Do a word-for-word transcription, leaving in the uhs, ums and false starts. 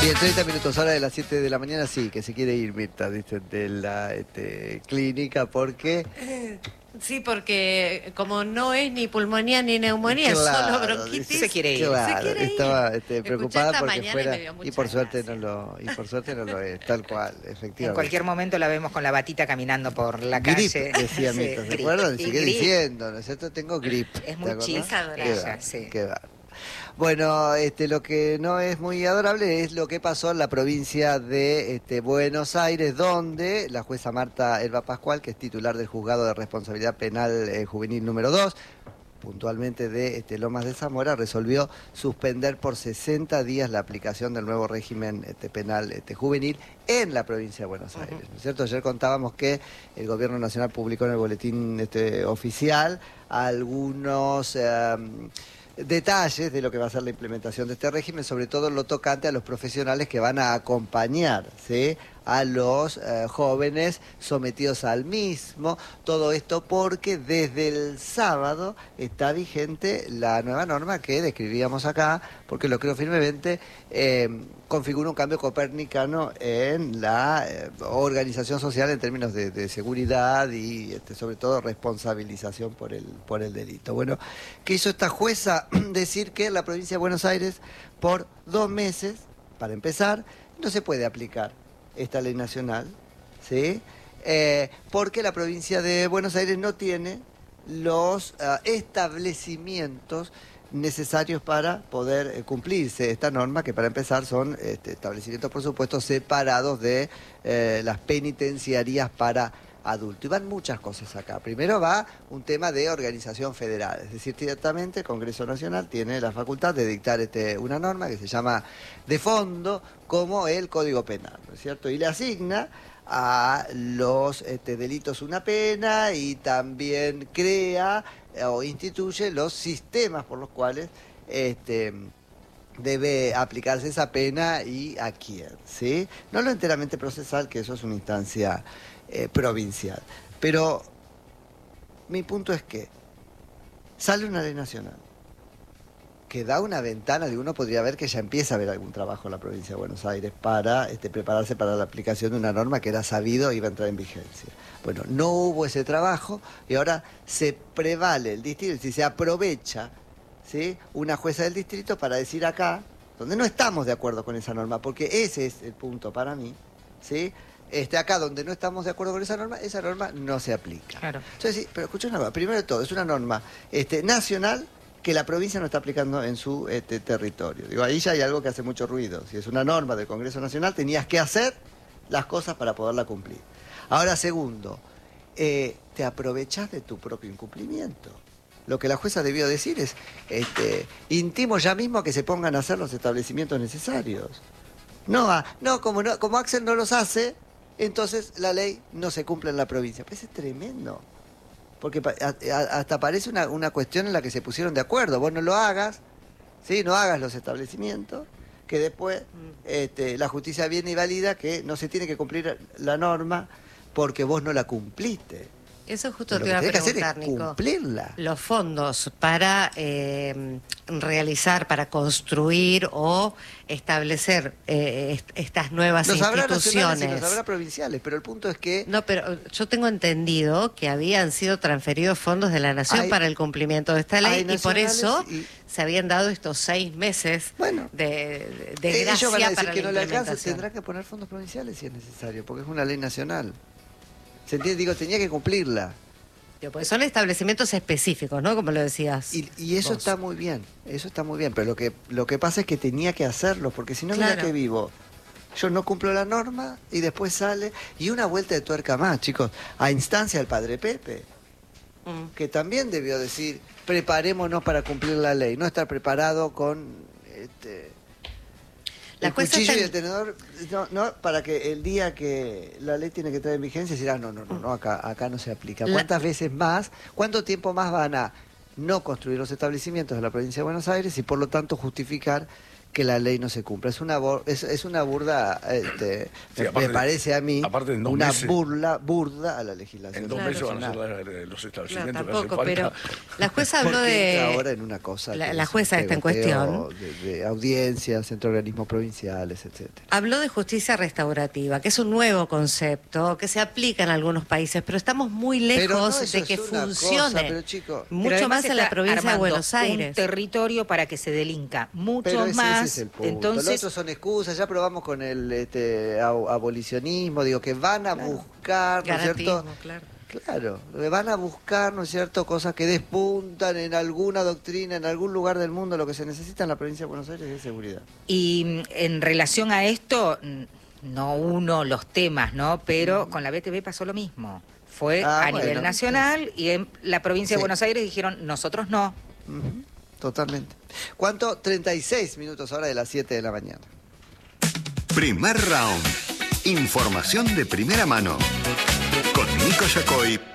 Bien, treinta minutos, hora de las siete de la mañana, sí, que se quiere ir Mirta, dice, de la este, clínica, porque... Eh, sí, porque como no es ni pulmonía ni neumonía, es Claro, solo bronquitis. dice, Se quiere ir. Claro, se quiere estaba ir. este, Escuché preocupada esta porque mañana fuera... Y, me dio Y por mucha suerte gracia. no lo y por suerte no lo es, tal cual, efectivamente. En cualquier momento la vemos con la batita caminando por la Grip, calle. decía Sí, Mirta, ¿se grip. acuerdan? Y Sigue grip. diciendo, ¿no es cierto? Tengo grip. Es ¿te muy acordás? chica, Qué ella, va, sí. qué va. Bueno, este, lo que no es muy adorable es lo que pasó en la provincia de este, Buenos Aires, donde la jueza Marta Elba Pascual, que es titular del Juzgado de Responsabilidad Penal eh, Juvenil número dos, puntualmente de este, Lomas de Zamora, resolvió suspender por sesenta días la aplicación del nuevo régimen este, penal este, juvenil en la provincia de Buenos Aires. ¿No es cierto? Ayer contábamos que el Gobierno Nacional publicó en el boletín este, oficial algunos... Eh, detalles de lo que va a ser la implementación de este régimen, sobre todo lo tocante a los profesionales que van a acompañar, ¿sí?, a los eh, jóvenes sometidos al mismo. Todo esto porque desde el sábado está vigente la nueva norma que describíamos acá, porque lo creo firmemente, eh, configura un cambio copernicano en la eh, organización social en términos de, de seguridad y este, sobre todo responsabilización por el, por el delito. Bueno, ¿qué hizo esta jueza? Decir que en la provincia de Buenos Aires por dos meses, para empezar, no se puede aplicar esta ley nacional, ¿sí? Eh, porque la provincia de Buenos Aires no tiene los uh, establecimientos necesarios para poder eh, cumplirse esta norma, que para empezar son este, establecimientos, por supuesto, separados de eh, las penitenciarías para adultos. Y van muchas cosas acá. Primero va un tema de organización federal, es decir, directamente el Congreso Nacional tiene la facultad de dictar este, una norma que se llama de fondo como el Código Penal, ¿no es cierto? Y le asigna a los este, delitos una pena y también crea eh, o instituye los sistemas por los cuales este, debe aplicarse esa pena y a quién, ¿sí? No lo enteramente procesal, que eso es una instancia eh, provincial. Pero mi punto es que sale una ley nacional que da una ventana de uno podría ver que ya empieza a haber algún trabajo en la provincia de Buenos Aires para este, prepararse para la aplicación de una norma que era sabido iba a entrar en vigencia. Bueno, no hubo ese trabajo y ahora se prevale el distrito, si se aprovecha, ¿sí?, una jueza del distrito para decir acá, donde no estamos de acuerdo con esa norma, porque ese es el punto para mí, ¿sí? Este, acá donde no estamos de acuerdo con esa norma, esa norma no se aplica. Claro. Entonces, sí, pero escucha una cosa, primero de todo, es una norma este, nacional que la provincia no está aplicando en su este, territorio. Digo, ahí ya hay algo que hace mucho ruido. Si es una norma del Congreso Nacional, tenías que hacer las cosas para poderla cumplir. Ahora, segundo, eh, te aprovechás de tu propio incumplimiento. Lo que la jueza debió decir es, este, intimo ya mismo a que se pongan a hacer los establecimientos necesarios. No, a, no, como no, como Axel no los hace, entonces la ley no se cumple en la provincia. Pues es tremendo. Porque hasta parece una, una cuestión en la que se pusieron de acuerdo. Vos no lo hagas, ¿sí? No hagas los establecimientos, que después este, la justicia viene y valida que no se tiene que cumplir la norma porque vos no la cumpliste. Eso justo Lo te iba a que tenés que preguntar, hacer es Nico. cumplirla. Los fondos para eh, realizar, para construir o establecer eh, est estas nuevas Los habrá instituciones. nacionales y los habrá provinciales, pero el punto es que... No, pero yo tengo entendido que habían sido transferidos fondos de la Nación Hay- para el cumplimiento de esta ley hay y por eso nacionales y- se habían dado estos seis meses Bueno, de, de Eh, gracia ellos van a decir para que la no le alcanza, implementación. tendrán que poner fondos provinciales si es necesario, porque es una ley nacional. ¿Se entiende? Digo, tenía que cumplirla. Digo, porque son establecimientos específicos, ¿no? Como lo decías. Y, y eso vos. está muy bien, eso está muy bien, pero lo que, lo que pasa es que tenía que hacerlo, porque si no, mira Claro. que vivo. Yo no cumplo la norma y después sale. Y una vuelta de tuerca más, chicos, a instancia del padre Pepe, Mm. que también debió decir, preparémonos para cumplir la ley, no estar preparado con este, La el jueza cuchillo está y en- el tenedor, no, no, para que el día que la ley tiene que estar en vigencia, decir, ah, no, no, no, no acá, acá no se aplica. La- ¿Cuántas veces más, cuánto tiempo más van a no construir los establecimientos de la provincia de Buenos Aires y por lo tanto justificar que la ley no se cumpla. Es una es, es una burda, este, Sí, me, aparte- me parece a mí, aparte en dos una meses- burla burda a la legislación. En dos Claro. meses van a nacional. ser los Claro, establecimientos tampoco, que hacen pero falta. la jueza habló Porque entra ahora de... en una cosa la- que la es un jueza está en pegoteo cuestión. de, de audiencias entre organismos provinciales, etcétera. Habló de justicia restaurativa, que es un nuevo concepto que se aplica en algunos países, pero estamos muy Pero no, lejos eso de que es una funcione cosa, pero, chico, mucho Pero además más en la está provincia de armando Buenos Aires. un territorio para que se delinca mucho Pero ese, más. ese es el punto. Entonces, Los otros son excusas, ya probamos con el este, ab- abolicionismo, digo, que van a buscar, ¿no es cierto? Garantismo, claro. Claro, van a buscar, ¿no es cierto?, cosas que despuntan en alguna doctrina, en algún lugar del mundo. Lo que se necesita en la provincia de Buenos Aires es seguridad. y mm, en relación a esto, mm, no uno los temas, ¿no? Pero con la B T V pasó lo mismo. Fue Ah, a bueno. nivel nacional y en la provincia de Sí. Buenos Aires dijeron, nosotros no. Ujú, totalmente. ¿Cuánto? treinta y seis minutos ahora de las siete de la mañana. Primer round. Información de primera mano. Con Nico Yacoy